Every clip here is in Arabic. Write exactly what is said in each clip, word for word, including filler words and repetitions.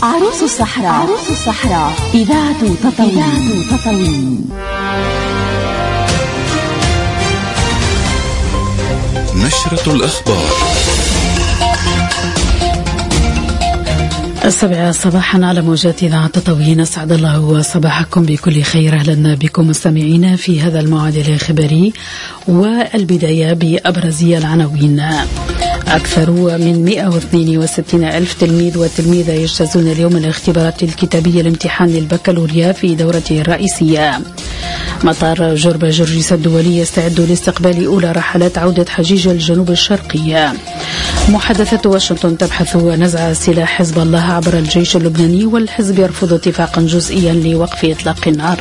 عروس الصحراء. عروس الصحراء إذاعة تطوين. إذاعة تطوين. نشرة الأخبار السابعة صباحا على موجات إذاعة تطوين. أسعد الله صباحكم بكل خير. أهلا بكم مستمعين في هذا الموعد الخبري، والبداية بأبرز العناوين. أكثر من مئة واثنين وستين ألف تلميذ وتلميذة يجتازون اليوم الاختبارات الكتابية لامتحان البكالوريا في دورته الرئيسية. مطار جربة جرجيس الدولي يستعد لاستقبال أولى رحلات عودة حجيج الجنوب الشرقي. محادثة واشنطن تبحث نزع سلاح حزب الله عبر الجيش اللبناني، والحزب يرفض اتفاقا جزئيا لوقف إطلاق النار.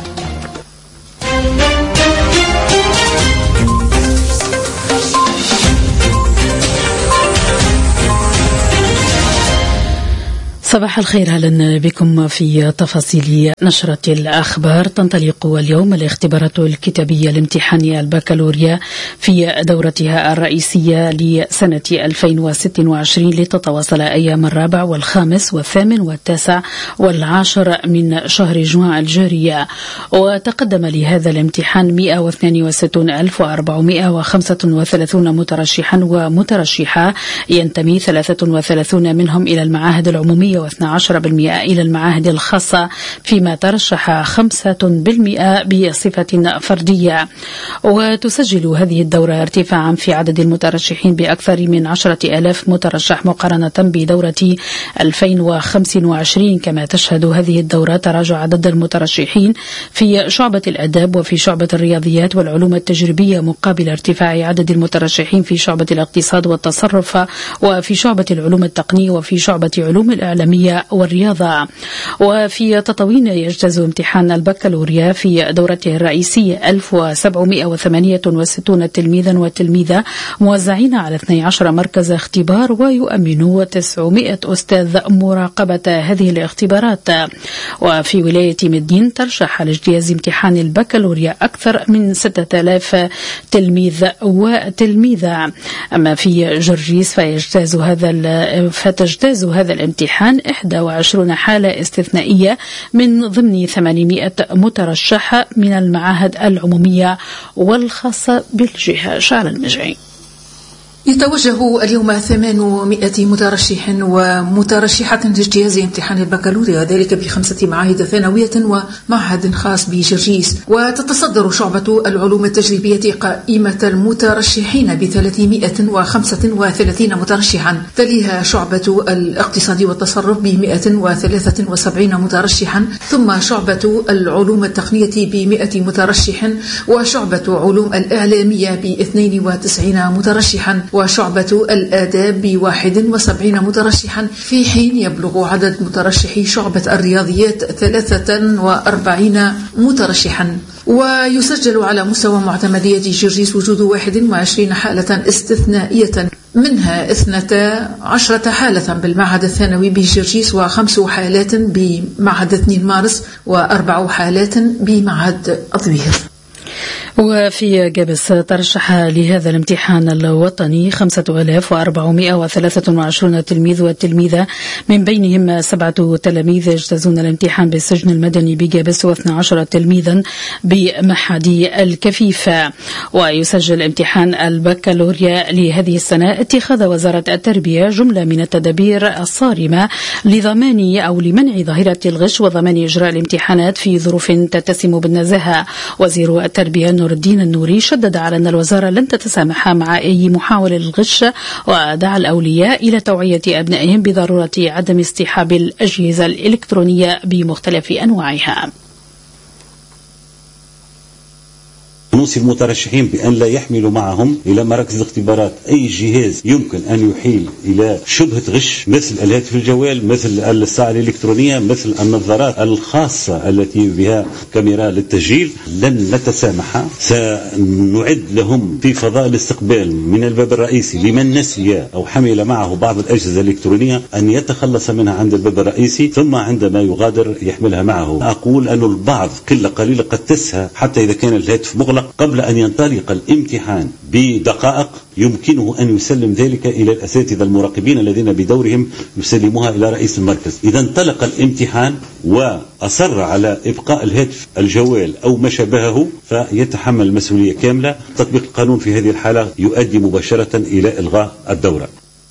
صباح الخير، أهلا بكم في تفاصيل نشرة الأخبار. تنطلق اليوم الاختبارات الكتابية لامتحان البكالوريا في دورتها الرئيسية لسنة ألفين وستة وعشرين لتتواصل أيام الرابع والخامس والثامن والتاسع والعاشر من شهر جوان الجاري. وتقدم لهذا الامتحان مئة واثنين وستين ألف وأربعمئة وخمسة وثلاثين مترشحا ومترشحة، ينتمي ثلاثة وثلاثين منهم إلى المعاهد العمومية واثني عشر بالمئة إلى المعاهد الخاصة، فيما ترشح خمسة بالمئة بصفة فردية. وتسجل هذه الدورة ارتفاعا في عدد المترشحين بأكثر من عشرة آلاف مترشح مقارنة بدورة ألفين وخمسة وعشرين. كما تشهد هذه الدورة تراجع عدد المترشحين في شعبة الآداب وفي شعبة الرياضيات والعلوم التجريبية، مقابل ارتفاع عدد المترشحين في شعبة الاقتصاد والتصرف وفي شعبة العلوم التقنية وفي شعبة علوم الإعلام والرياضة. وفي تطوين يجتاز امتحان البكالوريا في دورته الرئيسية ألف وسبعمئة وثمانية وستين تلميذا وتلميذة موزعين على اثني عشر مركز اختبار، ويؤمن تسعمئة أستاذ مراقبة هذه الاختبارات. وفي ولاية مدين ترشح لاجتياز امتحان البكالوريا أكثر من ستة آلاف تلميذ وتلميذة. أما في جرجيس فيجتاز هذا فتجتاز هذا الامتحان إحدى وعشرين حالة استثنائية من ضمن ثمانمئة مترشح من المعاهد العمومية والخاصة بالجهة. شعر المجعي. يتوجه اليوم ثمانمئة مترشح ومترشحة لاجتياز امتحان البكالوريا، ذلك بخمسة معاهد ثانوية ومعهد خاص بجرجيس. وتتصدر شعبة العلوم التجريبية قائمة المترشحين بثلاثمئة وخمسة وثلاثين مترشحا، تليها شعبة الاقتصاد والتصرف بمئة وثلاثة وسبعين مترشحا، ثم شعبة العلوم التقنية بمئة مترشح، وشعبة علوم الإعلامية باثنين وتسعين مترشحا، وشعبة الآداب بواحد وسبعين مترشحا، في حين يبلغ عدد مترشحي شعبة الرياضيات ثلاثة وأربعين مترشحا. ويسجل على مستوى معتمدية جرجيس وجود واحد وعشرين حالة استثنائية، منها اثنتا عشرة حالة بالمعهد الثانوي بجرجيس، وخمس حالات بمعهد اثنين مارس، وأربع حالات بمعهد الظهير. وفي جابس ترشح لهذا الامتحان الوطني خمسة آلاف وأربعمئة وثلاثة وعشرين تلميذ وتلميذة، من بينهم سبعة تلاميذ يجتازون الامتحان بالسجن المدني بجابس، واثنى عشر تلميذا بمعهد الكفيفة. ويسجل امتحان البكالوريا لهذه السنة اتخاذ وزارة التربية جملة من التدابير الصارمة لضمان أو لمنع ظاهرة الغش وضمان إجراء الامتحانات في ظروف تتسم بالنزاهة. وزير التربية نور الدين النوري شدد على أن الوزارة لن تتسامح مع أي محاولة للغش، ودعا الأولياء إلى توعية أبنائهم بضرورة عدم اصطحاب الأجهزة الإلكترونية بمختلف أنواعها. نوصي المترشحين بأن لا يحملوا معهم إلى مراكز الاختبارات أي جهاز يمكن أن يحيل إلى شبهة غش، مثل الهاتف الجوال، مثل الساعة الإلكترونية، مثل النظارات الخاصة التي بها كاميرا للتسجيل. لن نتسامح، سنعد لهم في فضاء الاستقبال من الباب الرئيسي لمن نسي أو حمل معه بعض الأجهزة الإلكترونية أن يتخلص منها عند الباب الرئيسي، ثم عندما يغادر يحملها معه. أقول أن البعض قلة قليلة قد تسهى حتى إذا كان الهاتف مغلق فقط قبل أن ينطلق الامتحان بدقائق يمكنه أن يسلم ذلك إلى الأساتذة المراقبين الذين بدورهم يسلموها إلى رئيس المركز. إذا انطلق الامتحان وأصر على إبقاء الهاتف الجوال أو ما شابهه فيتحمل المسؤولية كاملة. تطبيق القانون في هذه الحالة يؤدي مباشرة إلى إلغاء الدورة.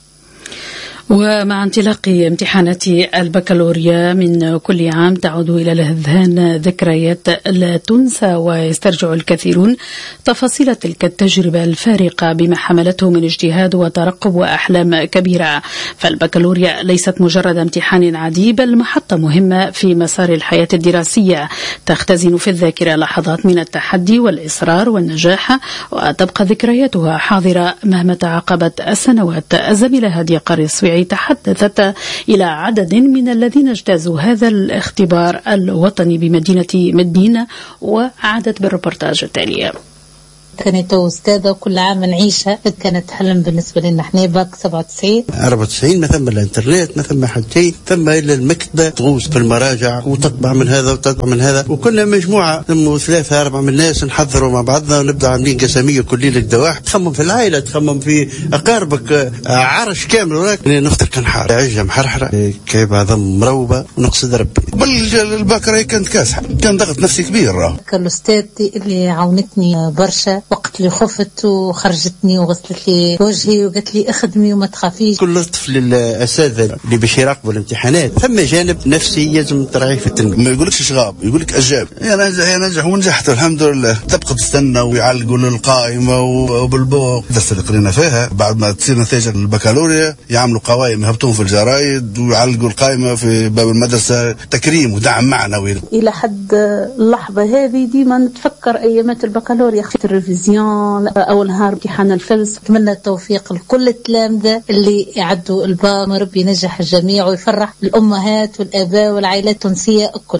ومع انطلاق امتحانات البكالوريا من كل عام تعود إلى الأذهان ذكريات لا تنسى، ويسترجع الكثيرون تفاصيل تلك التجربة الفارقة بما حملته من اجتهاد وترقب وأحلام كبيرة. فالبكالوريا ليست مجرد امتحان عادي، بل محطة مهمة في مسار الحياة الدراسية، تختزن في الذاكرة لحظات من التحدي والإصرار والنجاح، وتبقى ذكرياتها حاضرة مهما تعاقبت السنوات. الزميلة هادية قريص تحدثت إلى عدد من الذين اجتازوا هذا الاختبار الوطني بمدينة مدينة، وعادت بالربورتاج التالي. كانت أستاذة وكل عام نعيشها، كانت حلم بالنسبة لنا احنا. باك سبعة وتسعين أربعة وتسعين ما ثم الانترنت، ما ثم حتى ثم إلا المكتبة تغوص في المراجع وتطبع من هذا وتطبع من هذا، وكنا مجموعة ثم ثلاثة أربعة من الناس نحضروا مع بعضنا ونبدأ عاملين قسمية كل ليلة دواح. تخمم في العائلة، تخمم في أقاربك، عرش كامل وراك. نختار كان حار عجة محرحرة كيف عظم مروبة ونقصد ربي. بالبكرة كانت كاسحة، كان ضغط نفسي كبير. كان الأستاذ اللي عاونتني برشا وقت اللي خفت وخرجتني وغسلت لي وجهي وقالت لي اخدمي وما تخافيش. كل طفل الاساتذه اللي باش يراقبوا الامتحانات ثم جانب نفسي لازم تراعيه في التلميذ. ما يقولكش شغاب، يقولك اجاب. يا نجح يا نجح ونجحت الحمد لله. تبقى تستنى ويعلقوا للقائمه وبالبوق. الدرس اللي قرينا فيها بعد ما تصير نتيجه البكالوريا يعملوا قوائم يهبطون في الجرايد ويعلقوا القائمه في باب المدرسه، تكريم ودعم معنوي. الى حد اللحظه هذه ديما نتفكر ايامات البكالوريا، خدت الريفيزيون أول نهار امتحان الفلس. أتمنى التوفيق لكل التلامذة اللي يعدوا البام، وربي ينجح الجميع ويفرح الأمهات والآباء والعائلات التونسية الكل.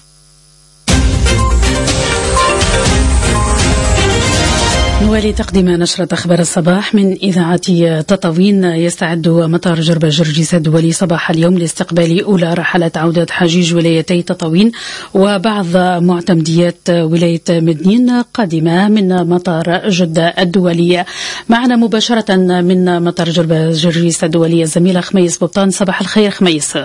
ولتقديم نشرة أخبار الصباح من إذاعة تطاوين، يستعد مطار جربة جرجيس الدولي صباح اليوم لاستقبال أولى رحلات عودة حجيج ولايتي تطاوين وبعض معتمديات ولاية مدنين قادمة من مطار جدة الدولي. معنا مباشرة من مطار جربة جرجيس الدولي الزميلة خميس بوطان. صباح الخير خميس.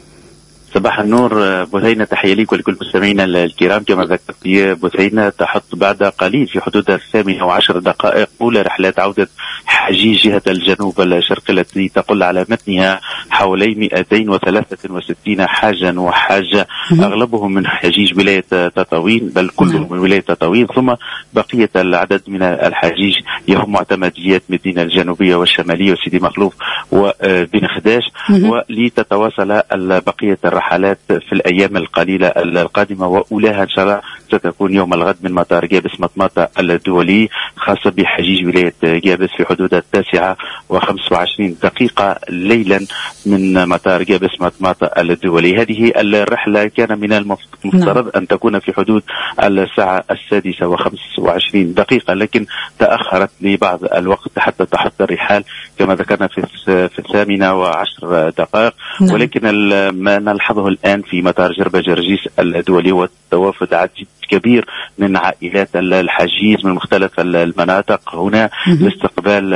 صباح النور بثينة، تحية ليك ولكل مستمعينا الكرام. كما ذكرت بثينة تحط بعد قليل في حدود الثامنة وعشر دقائق أولى رحلات عودة حجيج جهة الجنوب الشرقي التي تقل على متنها حوالي مئتين وثلاثة وستين حاجا وحاجة، أغلبهم من حجيج ولاية تطاوين، بل كلهم من ولاية تطاوين، ثم بقية العدد من الحجيج يهم معتمديات مدينة الجنوبية والشمالية وسيدي مخلوف وبن خداش. ولتتواصل بقية الرحلات في الأيام القليلة القادمة، وأولاها إن شاء الله ستكون يوم الغد من مطار جابس مطماطة الدولي، خاصة بحجيج ولاية جابس في حدود التاسعة وخمس وعشرين دقيقة ليلا من مطار جابس مطماطة الدولي. هذه الرحلة كان من المفترض أن تكون في حدود الساعة السادسة وخمس وعشرين دقيقة، لكن تأخرت لبعض الوقت حتى تحط الرحال كما ذكرنا في في الثامنة وعشر دقائق. ولكن ما نلحظه الآن في مطار جربة جرجيس الدولي والتوافد عديد كبير من عائلات الحجيج من مختلف المناطق هنا لاستقبال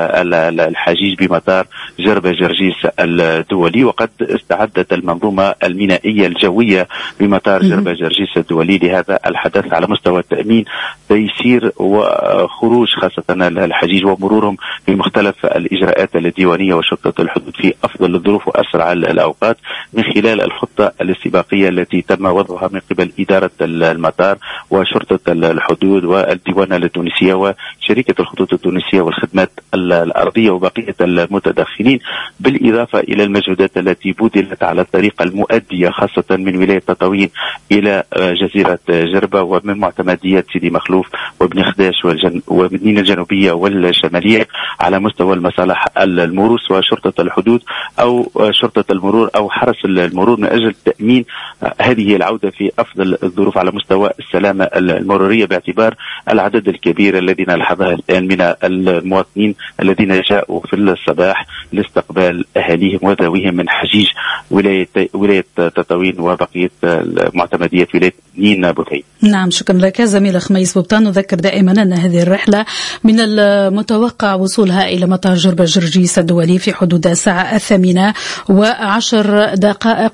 الحجيج بمطار جربة جرجيس الدولي. وقد استعدت المنظومة المينائية الجوية بمطار جربة جرجيس الدولي لهذا الحدث على مستوى التأمين، تيسير وخروج خاصة الحجيج ومرورهم بمختلف الإجراءات الديوانية وشرطة الحدود في أفضل الظروف وأسرع الأوقات من خلال الخطة الاستباقية التي تم وضعها من قبل إدارة المطار وشرطة الحدود والديوانة التونسية وشركة الخطوط التونسية والخدمات الأرضية وبقية المتدخلين، بالإضافة إلى المجهودات التي بذلت على الطريقة المؤدية خاصة من ولاية تطاوين إلى جزيرة جربة ومن معتمديات سيدي مخلوف وابن خداش ومدينة الجنوبية والشمالية على مستوى المصالح المروس وشرطة الحدود أو شرطة المرور أو حرس المرور من أجل تأمين هذه العودة في أفضل الظروف على مستوى السلامة المرورية، باعتبار العدد الكبير الذي نلحظه الآن من المواطنين الذين جاءوا في الصباح لاستقبال أهاليهم وذويهم من حجيج ولاية ولاية تطاوين وبقية معتمدية ولاية نين بوثينة. نعم، شكرا لك زميل خميس بوبتان. نذكر دائما أن هذه الرحلة من المتوقع وصولها إلى مطار جربة جرجيس الدولي في حدود الساعة الثامنة وعشر دقائق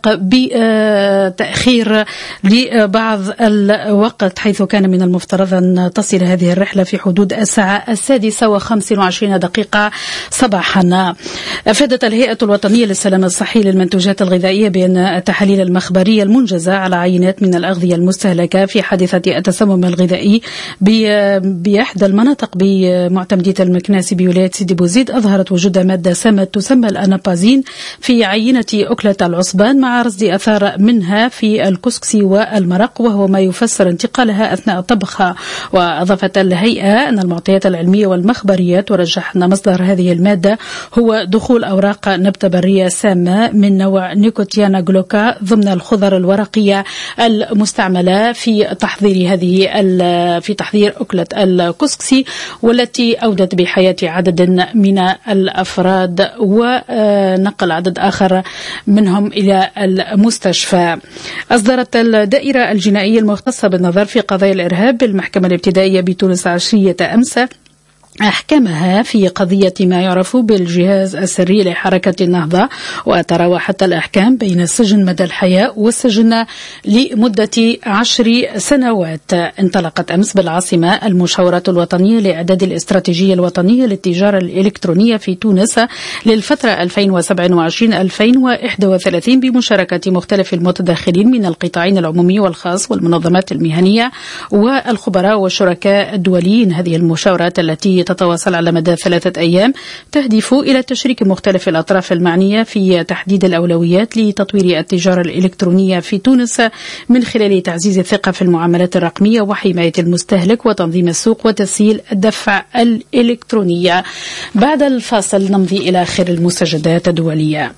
بتأخير لبعض الوقت، حيث كان من المفترض أن تصل هذه الرحلة في حدود الساعة السادسة وخمس وعشرين دقيقة صباحا. أفادت الهيئة الوطنية للسلامة الصحي للمنتوجات الغذائية بأن التحاليل المخبرية المنجزة على عينات من الأغذية المستهلكة في حادثة التسمم الغذائي بإحدى المناطق بمعتمدية المكناسي بولاية سيدي بوزيد أظهرت وجود مادة سامة تسمى الأنابازين في عينة أكلة العصبان، مع رصد أثار منها في الكسكسي والمرق، وهو ما يفسر انتقالها أثناء الطبخ. وأضافت الهيئة أن المعطيات العلمية والمخبرية ترجح أن مصدر هذه المادة هو دخول أوراق نبتة برية سامة من نوع نيكوتيانا جلوكا ضمن الخضر الورقية المستعملة في تحضير هذه في تحضير أكلة الكسكسي، والتي أودت بحياة عدد من الأفراد ونقل عدد آخر منهم إلى المستشفى. أصدرت الدائرة الجنائية المختصة بالنظر في قضايا الإرهاب بالمحكمة الابتدائية بتونس عشية أمس أحكامها في قضية ما يعرف بالجهاز السري لحركة النهضة، وتراوحت الأحكام بين السجن مدى الحياة والسجن لمدة عشر سنوات. انطلقت أمس بالعاصمة المشاورة الوطنية لإعداد الاستراتيجية الوطنية للتجارة الإلكترونية في تونس للفترة ألفين وسبعة وعشرين ألفين وواحد وثلاثين بمشاركة مختلف المتدخلين من القطاعين العمومي والخاص والمنظمات المهنية والخبراء والشركاء الدوليين. هذه المشاورات التي تتواصل على مدى ثلاثة أيام تهدف إلى تشريك مختلف الأطراف المعنية في تحديد الأولويات لتطوير التجارة الإلكترونية في تونس من خلال تعزيز الثقة في المعاملات الرقمية وحماية المستهلك وتنظيم السوق وتسهيل الدفع الإلكترونية. بعد الفاصل نمضي إلى آخر المستجدات الدولية.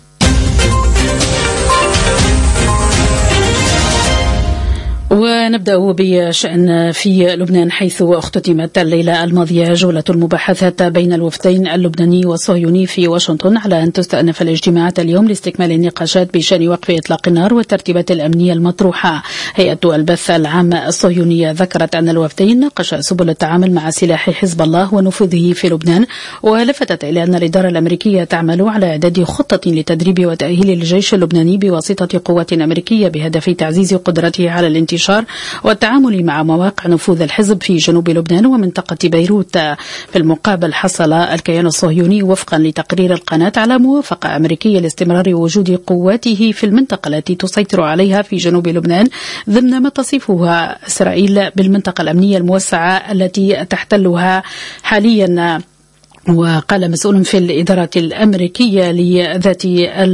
ونبدأ بشأن في لبنان، حيث اختتمت الليلة الماضية جولة المباحثات بين الوفدين اللبناني والصهيوني في واشنطن، على أن تستأنف الاجتماعات اليوم لاستكمال النقاشات بشأن وقف إطلاق النار والترتيبات الأمنية المطروحة. هيئة البث العام الصهيونية ذكرت أن الوفدين ناقشا سبل التعامل مع سلاح حزب الله ونفوذه في لبنان، ولفتت إلى أن الإدارة الأمريكية تعمل على إعداد خطة لتدريب وتأهيل الجيش اللبناني بواسطة قوات أمريكية بهدف تعزيز قدرته على الانتشار والتعامل مع مواقع نفوذ الحزب في جنوب لبنان ومنطقة بيروت. في المقابل حصل الكيان الصهيوني وفقا لتقرير القناة على موافقة أمريكية لاستمرار وجود قواته في المنطقة التي تسيطر عليها في جنوب لبنان ضمن ما تصفها إسرائيل بالمنطقة الأمنية الموسعة التي تحتلها حاليا. وقال مسؤول في الإدارة الأمريكية لذات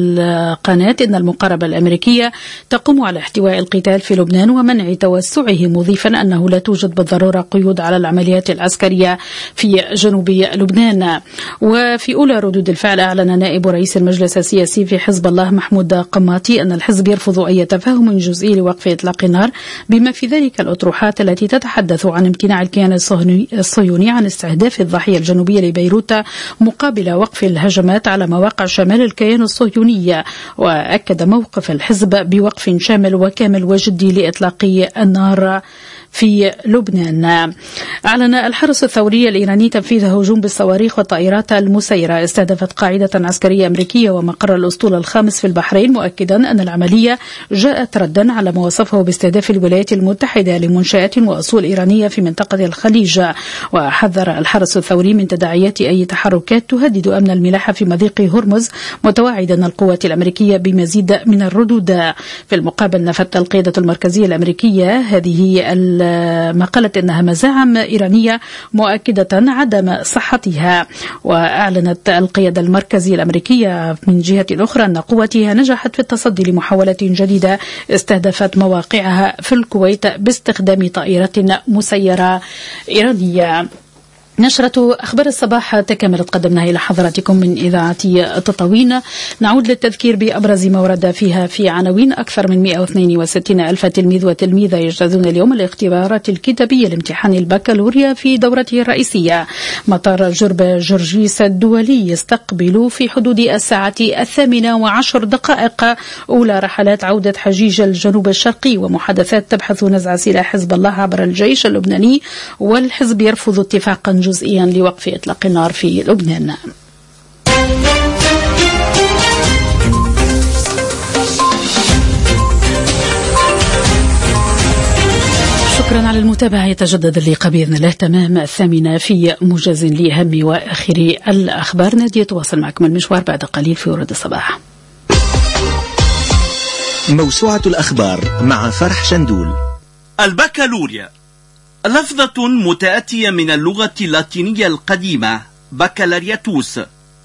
القناة إن المقاربة الأمريكية تقوم على احتواء القتال في لبنان ومنع توسعه، مضيفا أنه لا توجد بالضرورة قيود على العمليات العسكرية في جنوب لبنان. وفي أولى ردود الفعل أعلن نائب رئيس المجلس السياسي في حزب الله محمود قماطي أن الحزب يرفض أي تفاهم جزئي لوقف إطلاق النار، بما في ذلك الأطروحات التي تتحدث عن امتناع الكيان الصهيوني عن استهداف الضاحية الجنوبية لبيروت مقابل وقف الهجمات على مواقع شمال الكيان الصهيوني. وأكد موقف الحزب بوقف شامل وكامل وجدي لإطلاق النار في لبنان. أعلن الحرس الثوري الإيراني تنفيذ هجوم بالصواريخ والطائرات المسيرة استهدفت قاعدة عسكرية أمريكية ومقر الأسطول الخامس في البحرين، مؤكدا أن العملية جاءت ردا على ما وصفه باستهداف الولايات المتحدة لمنشآت وأصول إيرانية في منطقة الخليج. وحذر الحرس الثوري من تداعيات أي تحركات تهدد أمن الملاحة في مضيق هرمز، متوعدا القوات الأمريكية بمزيد من الردود. في المقابل نفت القيادة المركزية الأمريكية هذه ما قالت إنها مزاعم إيرانية مؤكدة عدم صحتها. وأعلنت القيادة المركزية الأمريكية من جهة أخرى أن قواتها نجحت في التصدي لمحاولة جديدة استهدفت مواقعها في الكويت باستخدام طائرة مسيرة إيرانية. نشرة أخبار الصباح تكملت، قدمناها إلى حضراتكم من إذاعة تطاوين. نعود للتذكير بأبرز ما ورد فيها في عناوين. أكثر من مئة واثنين وستين ألف تلميذ وتلميذة يجتازون اليوم الاختبارات الكتابية لامتحان البكالوريا في دورته الرئيسية. مطار جربة جرجيس الدولي يستقبل في حدود الساعة الثامنة وعشر دقائق أولى رحلات عودة حجيج الجنوب الشرقي. ومحادثات تبحث نزع سلاح حزب الله عبر الجيش اللبناني، والحزب يرفض اتفاقا جزئيا لوقف إطلاق النار في لبنان. شكرا على المتابعة. يتجدد اللقاء بإذن الله تمام الثامنة في موجز لأهم وآخر الأخبار. نادية تواصل معكم المشوار بعد قليل في ورد الصباح. موسوعة الأخبار مع فرح شندول. البكالوريا لفظة متأتية من اللغة اللاتينية القديمة بكالارياتوس،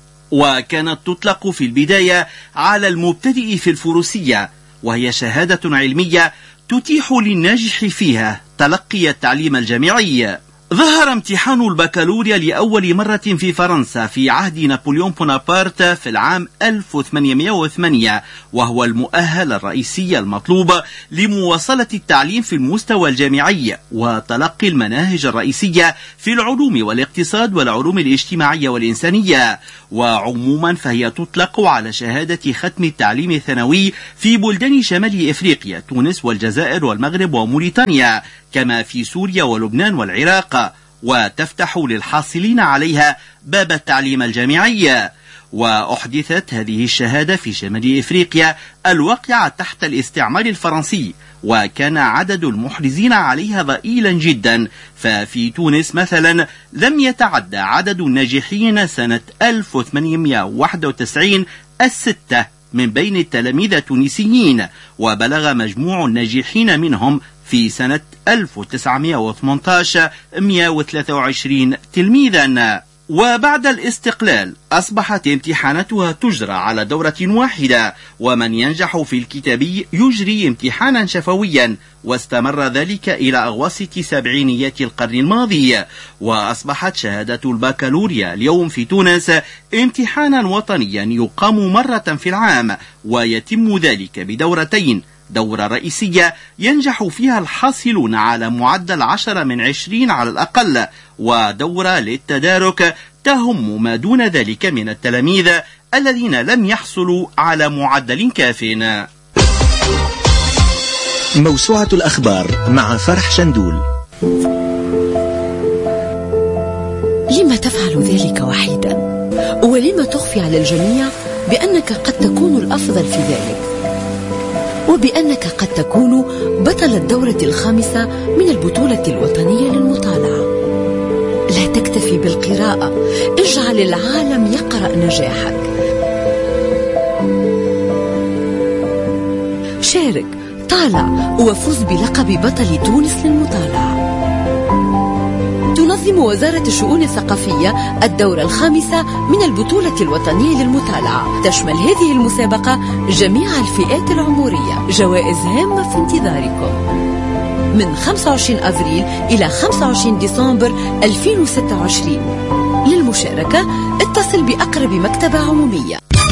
وكانت تطلق في البداية على المبتدئ في الفروسية، وهي شهادة علمية تتيح للناجح فيها تلقي التعليم الجامعي. ظهر امتحان البكالوريا لأول مرة في فرنسا في عهد نابليون بونابرت في العام ألف وثمانمئة وثمانية، وهو المؤهل الرئيسي المطلوب لمواصلة التعليم في المستوى الجامعي وتلقي المناهج الرئيسية في العلوم والاقتصاد والعلوم الاجتماعية والإنسانية. وعموما فهي تطلق على شهادة ختم التعليم الثانوي في بلدان شمال إفريقيا، تونس والجزائر والمغرب وموريتانيا، كما في سوريا ولبنان والعراق، وتفتح للحاصلين عليها باب التعليم الجامعي. وأحدثت هذه الشهادة في شمال إفريقيا الواقعة تحت الاستعمار الفرنسي، وكان عدد المحرزين عليها ضئيلا جدا. ففي تونس مثلا لم يتعدى عدد الناجحين سنة ألف وثمانمئة وواحد وتسعين الستة من بين التلاميذ التونسيين، وبلغ مجموع الناجحين منهم في سنة ألف وتسعمئة وثمانية عشر مئة وثلاثة وعشرين تلميذا. وبعد الاستقلال أصبحت امتحاناتها تجرى على دورة واحدة، ومن ينجح في الكتابي يجري امتحانا شفويا، واستمر ذلك إلى أغواسط سبعينيات القرن الماضي. وأصبحت شهادة البكالوريا اليوم في تونس امتحانا وطنيا يقام مرة في العام، ويتم ذلك بدورتين: دورة رئيسية ينجح فيها الحاصلون على معدل عشرة من عشرين على الأقل، ودورة للتدارك تهم ما دون ذلك من التلاميذ الذين لم يحصلوا على معدل كاف. موسوعة الأخبار مع فرح شندول. لما تفعل ذلك وحيدا؟ ولما تخفي على الجميع بأنك قد تكون الأفضل في ذلك، وبأنك قد تكون بطل الدورة الخامسة من البطولة الوطنية للمطالعة؟ لا تكتفي بالقراءة، اجعل العالم يقرأ نجاحك. شارك، طالع، وفوز بلقب بطل تونس للمطالعة. تنظم وزارة الشؤون الثقافية الدورة الخامسة من البطولة الوطنية للمطالعة. تشمل هذه المسابقة جميع الفئات العمرية. جوائز هامة في انتظاركم من خمسة وعشرين أفريل إلى خمسة وعشرين ديسمبر ألفين وستة وعشرين. للمشاركة اتصل بأقرب مكتبة عمومية.